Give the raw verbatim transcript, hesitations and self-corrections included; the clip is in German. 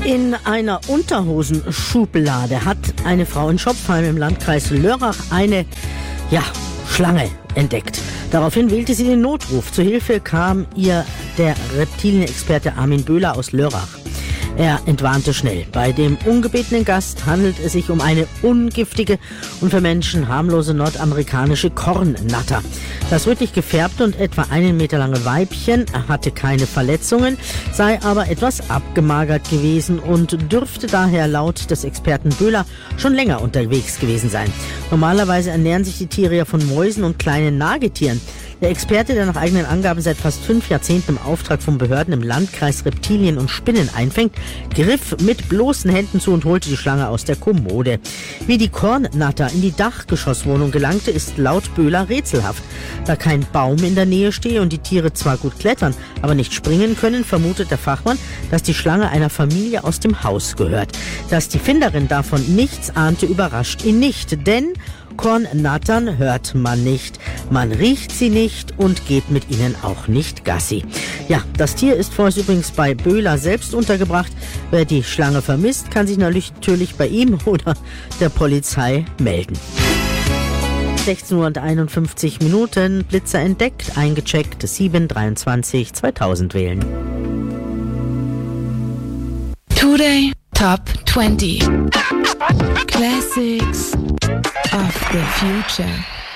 In einer Unterhosenschublade hat eine Frau in Schopfheim im Landkreis Lörrach eine, ja, Schlange entdeckt. Daraufhin wählte sie den Notruf. Zu Hilfe kam ihr der Reptilienexperte Armin Böhler aus Lörrach. Er entwarnte schnell. Bei dem ungebetenen Gast handelt es sich um eine ungiftige und für Menschen harmlose nordamerikanische Kornnatter. Das rötlich gefärbte und etwa einen Meter lange Weibchen hatte keine Verletzungen, sei aber etwas abgemagert gewesen und dürfte daher laut des Experten Böhler schon länger unterwegs gewesen sein. Normalerweise ernähren sich die Tiere ja von Mäusen und kleinen Nagetieren. Der Experte, der nach eigenen Angaben seit fast fünf Jahrzehnten im Auftrag von Behörden im Landkreis Reptilien und Spinnen einfängt, griff mit bloßen Händen zu und holte die Schlange aus der Kommode. Wie die Kornnatter in die Dachgeschosswohnung gelangte, ist laut Böhler rätselhaft. Da kein Baum in der Nähe stehe und die Tiere zwar gut klettern, aber nicht springen können, vermutet der Fachmann, dass die Schlange einer Familie aus dem Haus gehört. Dass die Finderin davon nichts ahnte, überrascht ihn nicht, denn Kornnattern hört man nicht, man riecht sie nicht und geht mit ihnen auch nicht Gassi. Ja, das Tier ist vorerst übrigens bei Böhler selbst untergebracht. Wer die Schlange vermisst, kann sich natürlich bei ihm oder der Polizei melden. sechzehn Uhr einundfünfzig Minuten, Blitzer entdeckt, eingecheckt, sieben dreiundzwanzig zweitausend wählen. Today Top twenty Classics of the Future.